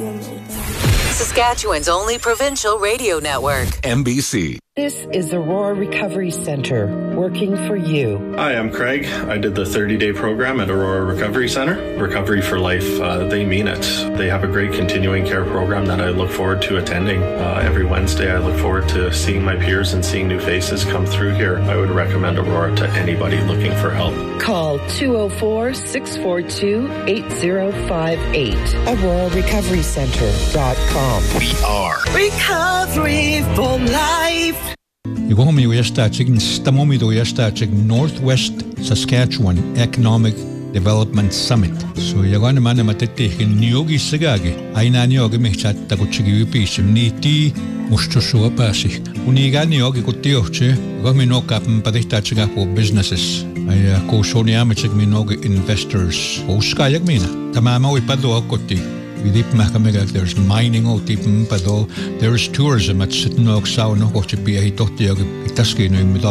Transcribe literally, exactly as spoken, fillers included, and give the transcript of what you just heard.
Saskatchewan's only provincial radio network. M B C. This is Aurora Recovery Center, working for you. Hi, I'm Craig. I did the thirty-day program at Aurora Recovery Center. Recovery for Life, uh, they mean it. They have a great continuing care program that I look forward to attending. Uh, every Wednesday, I look forward to seeing my peers and seeing new faces come through here. I would recommend Aurora to anybody looking for help. Call two oh four, six four two, eight oh five eight. aurora recovery center dot com. We are Recovery for Life. Igomi uyastachig stamomi uyastachig Northwest Saskatchewan Economic Development Summit. So yagana mana matete nyogi sagage. Aina nyogi mechat takuchigi upishim niti mushtushu apasi. Uniga nyogi kutioche. Gomi no kapm padihtachiga for businesses. Ay ko shoniamachig minogi investors. Uskayag mina. Tamama uipado akoti. There's mining o tipm pado. There's tourism at Sitnog Sao no ko chipi ay totiag itaski no